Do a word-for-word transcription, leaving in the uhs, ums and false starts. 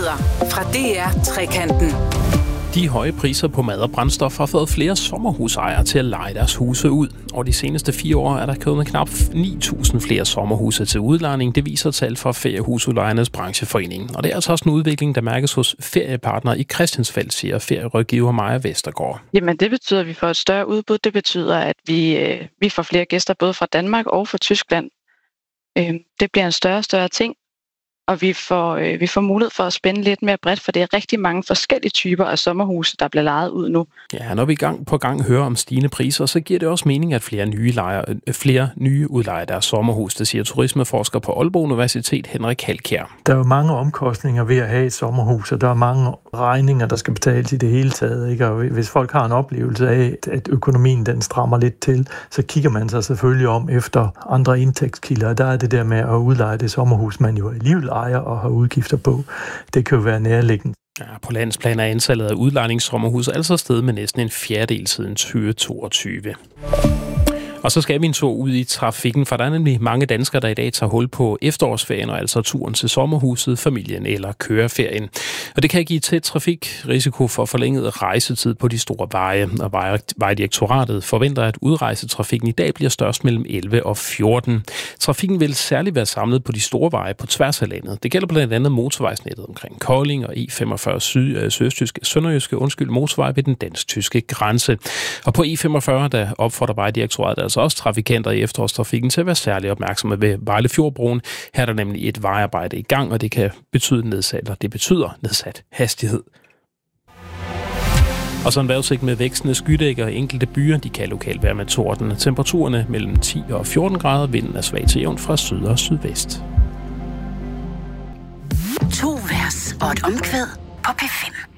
Nyheder fra D R Trekanten. De høje priser på mad og brændstof har fået flere sommerhusejere til at leje deres huse ud. Og de seneste fire år er der kommet knap ni tusind flere sommerhuse til udlejning. Det viser tal fra Feriehusudlejernes brancheforening. Og det er altså også en udvikling, der mærkes hos feriepartnere i Christiansfeld, siger ferierådgiver Maja Vestergaard. Jamen det betyder, at vi får et større udbud. Det betyder, at vi, øh, vi får flere gæster både fra Danmark og fra Tyskland. Øh, det bliver en større og større ting. Og vi får, øh, vi får mulighed for at spænde lidt mere bredt, for det er rigtig mange forskellige typer af sommerhuse, der bliver lejet ud nu. Ja, når vi gang på gang hører om stigende priser, så giver det også mening, at flere nye, lejer, flere nye udlejer deres sommerhus, det siger turismeforsker på Aalborg Universitet Henrik Halkjær. Der er jo mange omkostninger ved at have et sommerhus, og der er mange regninger, der skal betales i det hele taget. Ikke? Og hvis folk har en oplevelse af, at økonomien den strammer lidt til, så kigger man sig selvfølgelig om efter andre indtægtskilder. Der er det der med at udleje det sommerhus, man jo alligevel ejer og har udgifter på. Det kan jo være nærliggende. Ja, på landsplan er antallet af udlejningssommerhuse altså steget med næsten en fjerdedel siden tyve toogtyve. Og så skal vi en tur ud i trafikken, for der er nemlig mange danskere, der i dag tager hul på efterårsferien, og altså turen til sommerhuset, familien eller køreferien. Og det kan give tæt trafikrisiko for forlænget rejsetid på de store veje. Og Vejdirektoratet forventer, at udrejsetrafikken i dag bliver størst mellem elleve og fjorten. Trafikken vil særligt være samlet på de store veje på tværs af landet. Det gælder blandt andet motorvejsnettet omkring Kolding og E femogfyrre syd, sydøstjyske, sønderjyske undskyld, motorvej ved den dansk-tyske grænse. Og på E femogfyrre, der opfordrer Vejdirektoratet altså også trafikanter i efterårstrafikken til at være særlig opmærksomme ved Vejlefjordbroen. Her er der nemlig et vejarbejde i gang, og det kan betyde nedsat, eller det betyder nedsat hastighed. Og så en vejrudsigt med vækstende skydækker og enkelte byer. De kan lokalt være med torden. Temperaturerne mellem ti og fjorten grader. Vinden er svag til jævn fra syd og sydvest. To vers og et omkvæd på P fem.